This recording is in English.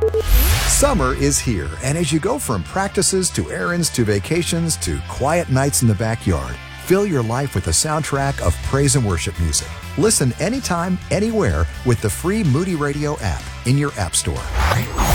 Summer is here, and as you go from practices to errands to vacations to quiet nights in the backyard, fill your life with the soundtrack of praise and worship music. Listen anytime, anywhere with the free Moody Radio app in your App Store.